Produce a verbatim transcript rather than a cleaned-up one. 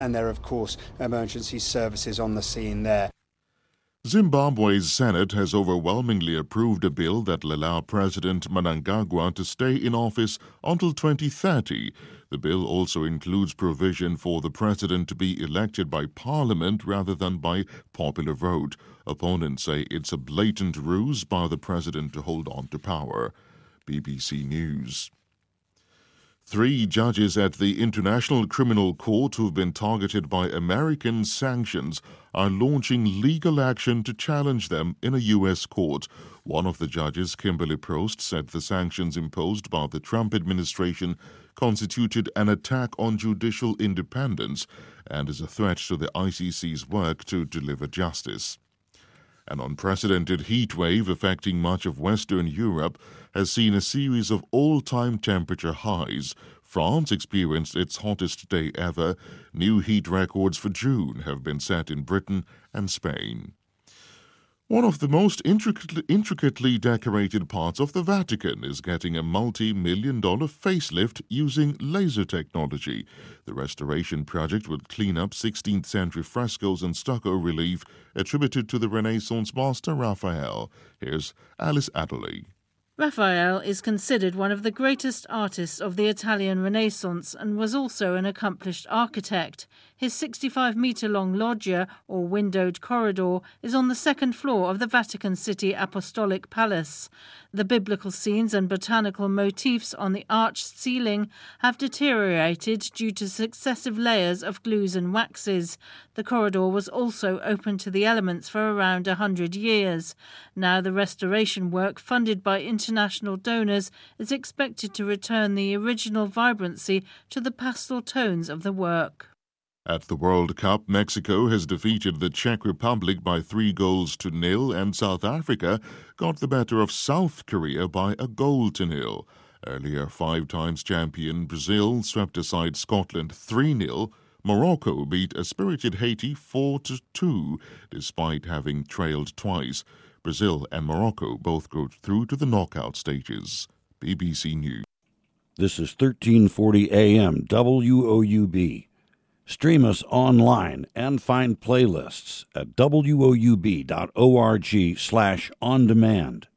And there are, of course, emergency services on the scene there. Zimbabwe's Senate has overwhelmingly approved a bill that will allow President Mnangagwa to stay in office until twenty thirty. The bill also includes provision for the president to be elected by parliament rather than by popular vote. Opponents say it's a blatant ruse by the president to hold on to power. B B C News. Three judges at the International Criminal Court who've been targeted by American sanctions are launching legal action to challenge them in a U S court. One of the judges, Kimberly Prost, said the sanctions imposed by the Trump administration constituted an attack on judicial independence and is a threat to the I C C's work to deliver justice. An unprecedented heat wave affecting much of Western Europe has seen a series of all-time temperature highs. France experienced its hottest day ever. New heat records for June have been set in Britain and Spain. One of the most intricately, intricately decorated parts of the Vatican is getting a multi-million dollar facelift using laser technology. The restoration project will clean up sixteenth century frescoes and stucco relief attributed to the Renaissance master Raphael. Here's Alice Adderley. Raphael is considered one of the greatest artists of the Italian Renaissance and was also an accomplished architect. His sixty-five metre long loggia, or windowed corridor, is on the second floor of the Vatican City Apostolic Palace. The biblical scenes and botanical motifs on the arched ceiling have deteriorated due to successive layers of glues and waxes. The corridor was also open to the elements for around a hundred years. Now the restoration work, funded by international donors, is expected to return the original vibrancy to the pastel tones of the work. At the World Cup, Mexico has defeated the Czech Republic by three goals to nil, and South Africa got the better of South Korea by a goal to nil. Earlier, five times champion Brazil swept aside Scotland three nil. Morocco beat a spirited Haiti four to two, despite having trailed twice. Brazil and Morocco both go through to the knockout stages. B B C News. This is thirteen forty A M W O U B. Stream us online and find playlists at woub.org slash on demand.